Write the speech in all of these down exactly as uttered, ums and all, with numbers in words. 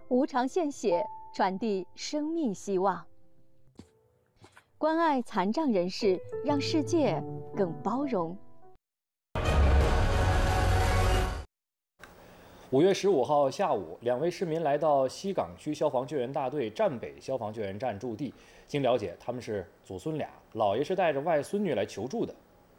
无偿献血，传递生命希望。关爱残障人士，让世界更包容。 五月十五号下午，两位市民来到西岗区消防救援大队站北消防救援站驻地。经了解，他们是祖孙俩，姥爷是带着外孙女来求助的。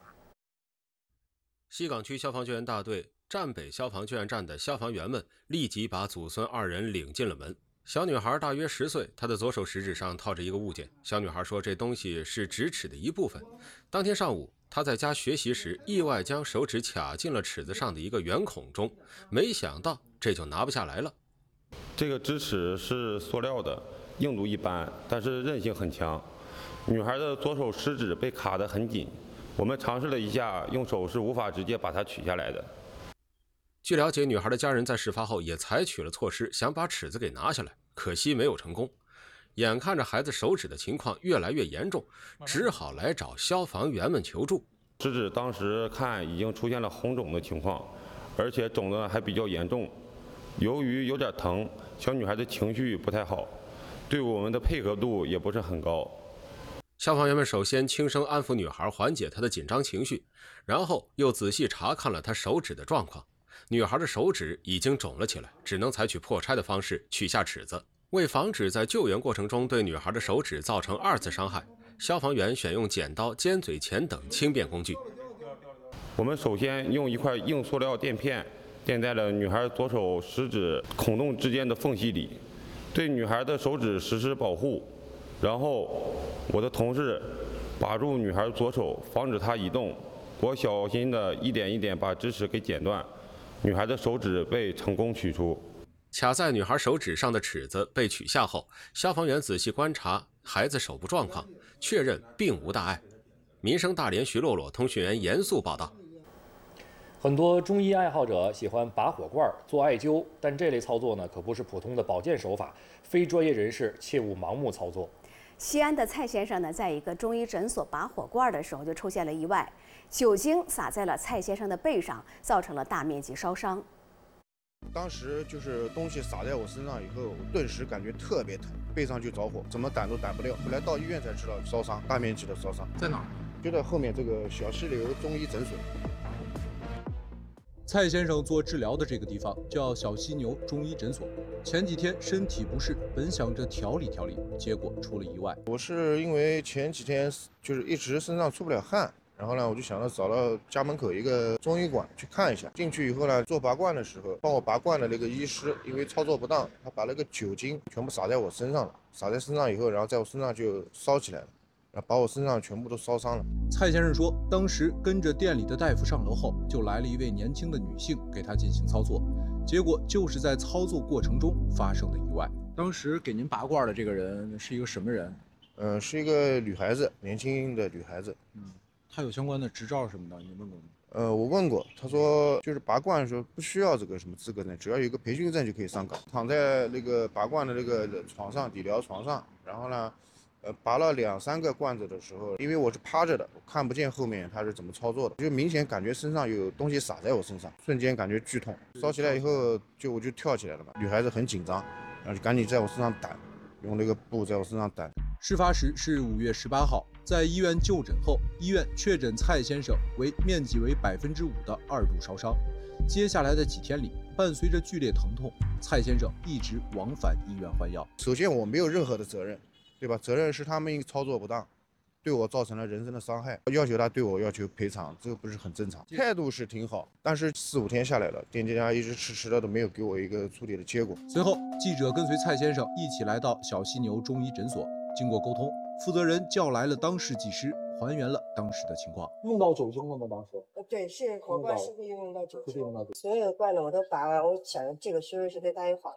西岗区消防救援大队站北消防救援站的消防员们立即把祖孙二人领进了门。小女孩大约十岁，她的左手食指上套着一个物件。小女孩说，这东西是直尺的一部分。当天上午，她在家学习时，意外将手指卡进了尺子上的一个圆孔中，没想到这就拿不下来了。 这个直尺是塑料的，硬度一般，但是韧性很强。女孩的左手食指被卡得很紧，我们尝试了一下，用手是无法直接把它取下来的。 据了解，女孩的家人在事发后也采取了措施，想把尺子给拿下来，可惜没有成功。眼看着孩子手指的情况越来越严重，只好来找消防员们求助。 食指当时看已经出现了红肿的情况，而且肿得还比较严重。由于有点疼，小女孩的情绪不太好，对我们的配合度也不是很高。 消防员们首先轻声安抚女孩，缓解她的紧张情绪，然后又仔细查看了她手指的状况。女孩的手指已经肿了起来，只能采取破拆的方式取下尺子。为防止在救援过程中对女孩的手指造成二次伤害，消防员选用剪刀、尖嘴钳等轻便工具。 我们首先用一块硬塑料垫片垫在了女孩左手食指孔洞之间的缝隙里，对女孩的手指实施保护。然后我的同事把住女孩左手，防止她移动。我小心的一点一点把直尺给剪断，女孩的手指被成功取出。 卡在女孩手指上的尺子被取下后，消防员仔细观察孩子手部状况，确认并无大碍。民生大连徐洛洛通讯员严肃报道。 很多中医爱好者喜欢拔火罐、做艾灸，但这类操作呢，可不是普通的保健手法，非专业人士切勿盲目操作。 西安的蔡先生呢，在一个中医诊所拔火罐的时候就出现了意外，酒精洒在了蔡先生的背上，造成了大面积烧伤。 当时就是东西洒在我身上以后，我顿时感觉特别疼，背上就着火，怎么掸都掸不掉。后来到医院才知道烧伤，大面积的烧伤。 在哪儿？ 就在后面这个小溪流中医诊所。 蔡先生做治疗的这个地方叫小犀牛中医诊所。前几天身体不适，本想着调理调理，结果出了意外。 我是因为前几天就是一直身上出不了汗。然后呢，我就想着找到家门口一个中医馆去看一下。进去以后呢，做拔罐的时候，帮我拔罐的那个医师，因为操作不当，他把那个酒精全部洒在我身上了。洒在身上以后，然后在我身上就烧起来了，然后把我身上全部都烧伤了。 蔡先生说，当时跟着店里的大夫上楼后，就来了一位年轻的女性给他进行操作，结果就是在操作过程中发生的意外。当时给您拔罐的这个人是一个什么人？ 嗯、呃，是一个女孩子，年轻的女孩子。 嗯。他有相关的执照什么的，你问过吗？ 呃，我问过，他说就是拔罐的时候不需要这个什么资格证，只要有一个培训证就可以上岗。躺在那个拔罐的那个床上，理疗床上，然后呢，呃，拔了两三个罐子的时候，因为我是趴着的，我看不见后面他是怎么操作的，就明显感觉身上有东西洒在我身上，瞬间感觉剧痛，烧起来以后就我就跳起来了嘛。女孩子很紧张，然后就赶紧在我身上掸，用那个布在我身上掸。 事发时是五月十八号，在医院就诊后，医院确诊蔡先生为面积为百分之五的二度烧伤。接下来的几天里，伴随着剧烈疼痛，蔡先生一直往返医院换药。 首先，我没有任何的责任，对吧？责任是他们操作不当，对我造成了人身的伤害，要求他对我要求赔偿，这个不是很正常。态度是挺好，但是四五天下来了，店家一直迟迟的都没有给我一个处理的结果。 随后，记者跟随蔡先生一起来到小犀牛中医诊所。经过沟通，负责人叫来了当事技师，还原了当时的情况。 用到酒精了吗？当时？ 呃，对，是火罐是会用到酒精，所有的罐子我都拔完，我想这个是不是对它有好